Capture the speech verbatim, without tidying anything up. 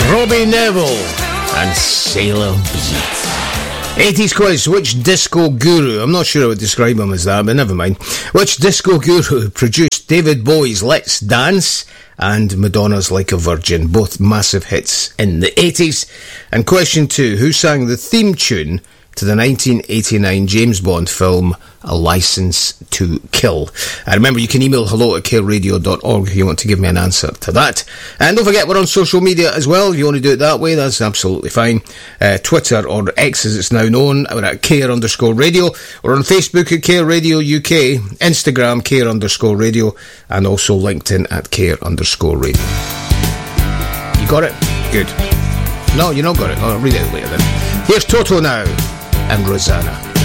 Robbie Neville and Sailor B. eighties quiz. Which disco guru, I'm not sure I would describe him as that, but never mind. Which disco guru produced David Bowie's Let's Dance and Madonna's Like a Virgin, both massive hits in the eighties? And question two, who sang the theme tune to the nineteen eighty-nine James Bond film A License to Kill? And remember, you can email hello at care radio dot org if you want to give me an answer to that. And don't forget, we're on social media as well. If you want to do it that way, that's absolutely fine. Uh, Twitter, or X as it's now known, we're at care underscore radio. We're on Facebook at Care Radio U K, Instagram care underscore radio, and also LinkedIn at care underscore radio. You got it? Good. No, you not got it. I'll read it out later then. Here's Toto now and Rosanna.